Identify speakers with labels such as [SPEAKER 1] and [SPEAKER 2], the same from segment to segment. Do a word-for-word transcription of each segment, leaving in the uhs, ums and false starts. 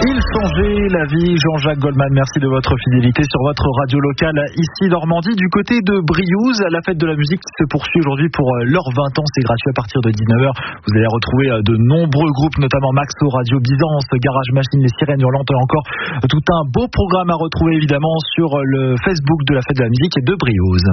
[SPEAKER 1] Il changeait la vie, Jean-Jacques Goldman, merci de votre fidélité sur votre radio locale ici Normandie. Du côté de Briouze, la fête de la musique se poursuit aujourd'hui pour leurs vingt ans, c'est gratuit à partir de dix-neuf heures. Vous allez retrouver de nombreux groupes, notamment Maxo, Radio Byzance, Garage Machine, Les Sirènes Hurlantes, encore tout un beau programme à retrouver évidemment sur le Facebook de la fête de la musique de Briouze.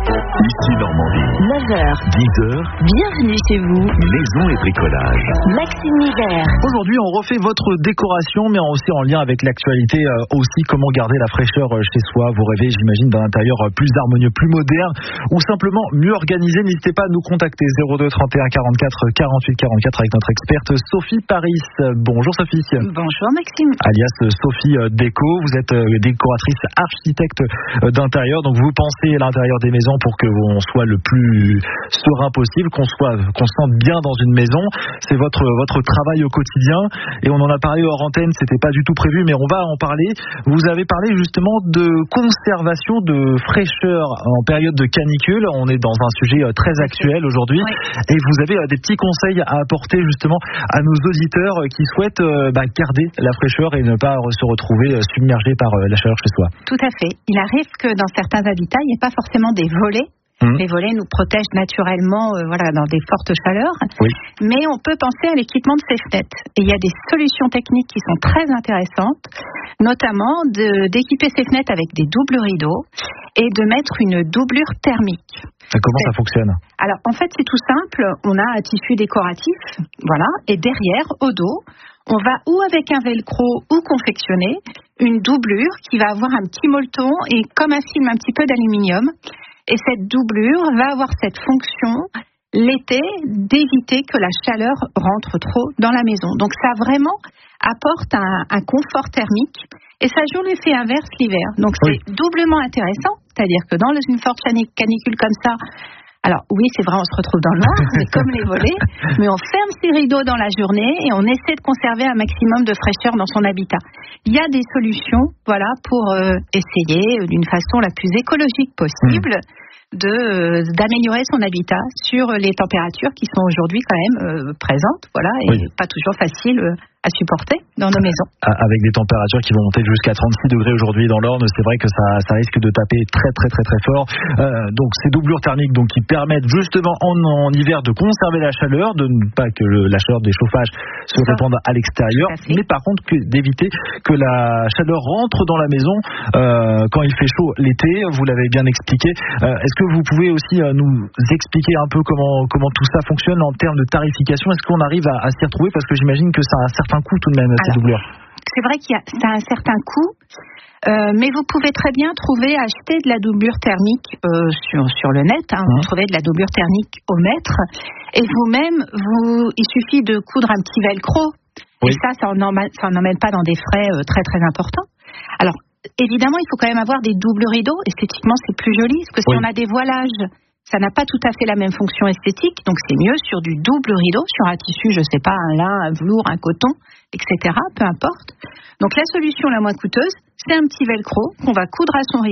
[SPEAKER 2] Ici Normandie,
[SPEAKER 3] neuf heures,
[SPEAKER 2] dix heures,
[SPEAKER 3] bienvenue chez vous,
[SPEAKER 2] maison et bricolage.
[SPEAKER 3] Maxime Hiver.
[SPEAKER 1] Aujourd'hui, on refait votre décoration, mais aussi en lien avec l'actualité, euh, aussi comment garder la fraîcheur chez soi. Vous rêvez, j'imagine, d'un intérieur plus harmonieux, plus moderne, ou simplement mieux organisé. N'hésitez pas à nous contacter zéro deux trente et un quarante-quatre quarante-huit quarante-quatre avec notre experte Sophie Paris. Bonjour Sophie.
[SPEAKER 3] Bonjour Maxime.
[SPEAKER 1] Alias Sophie Déco. Vous êtes décoratrice architecte d'intérieur, donc vous pensez à l'intérieur des maisons pour que on soit le plus serein possible, qu'on soit, qu'on se sente bien dans une maison. C'est votre votre travail au quotidien, et on en a parlé hors antenne. C'était pas du tout prévu, mais on va en parler. Vous avez parlé justement de conservation de fraîcheur en période de canicule. On est dans un sujet très actuel aujourd'hui, oui. Et vous avez des petits conseils à apporter justement à nos auditeurs qui souhaitent bah, garder la fraîcheur et ne pas se retrouver submergés par la chaleur chez soi.
[SPEAKER 4] Tout à fait. Il arrive que dans certains habitats, il n'y ait pas forcément des volets. Mmh. Les volets nous protègent naturellement euh, voilà, dans des fortes chaleurs, oui. Mais on peut penser à l'équipement de ces fenêtres. Et il y a des solutions techniques qui sont très intéressantes, notamment de, d'équiper ces fenêtres avec des doubles rideaux et de mettre une doublure thermique.
[SPEAKER 1] Et comment ça fonctionne ?
[SPEAKER 4] Alors en fait c'est tout simple, on a un tissu décoratif, voilà, et derrière, au dos, on va ou avec un velcro ou confectionner une doublure qui va avoir un petit molleton et comme un film un petit peu d'aluminium. Et cette doublure va avoir cette fonction, l'été, d'éviter que la chaleur rentre trop dans la maison. Donc ça vraiment apporte un, un confort thermique et ça joue l'effet inverse l'hiver. Donc c'est oui. doublement intéressant, c'est-à-dire que dans une forte canicule comme ça, alors oui c'est vrai on se retrouve dans le noir, c'est comme les volets, mais on ferme ses rideaux dans la journée et on essaie de conserver un maximum de fraîcheur dans son habitat. Il y a des solutions, voilà, pour euh, essayer euh, d'une façon la plus écologique possible mmh. de, euh, d'améliorer son habitat sur les températures qui sont aujourd'hui quand même euh, présentes, voilà, et oui. pas toujours faciles euh, à supporter dans nos maisons.
[SPEAKER 1] Avec des températures qui vont monter jusqu'à trente-six degrés aujourd'hui dans l'Orne, c'est vrai que ça, ça risque de taper très très très très fort. Euh, donc ces doublures thermiques donc, qui permettent justement en, en hiver de conserver la chaleur, de ne pas que le, la chaleur des chauffages se répande à l'extérieur, à mais par contre que, d'éviter que la chaleur rentre dans la maison euh, quand il fait chaud l'été, vous l'avez bien expliqué. Euh, est-ce que vous pouvez aussi euh, nous expliquer un peu comment, comment tout ça fonctionne en termes de tarification ? Est-ce qu'on arrive à, à s'y retrouver ? Parce que j'imagine que ça a un certain un coût tout de même à ces doublures.
[SPEAKER 4] C'est vrai qu'il y a, ça a un certain coût, euh, mais vous pouvez très bien trouver, acheter de la doublure thermique euh, sur, sur le net. Hein, mmh. Vous trouvez de la doublure thermique au mètre, et vous-même, vous, il suffit de coudre un petit velcro, oui. Et ça, ça n'emmène pas dans des frais euh, très très importants. Alors, évidemment, il faut quand même avoir des doubles rideaux. Esthétiquement, c'est plus joli, parce que si oui. on a des voilages, ça n'a pas tout à fait la même fonction esthétique, donc c'est mieux sur du double rideau, sur un tissu, je ne sais pas, un lin, un velours, un coton, et cetera, peu importe. Donc la solution la moins coûteuse, c'est un petit velcro qu'on va coudre à son rideau.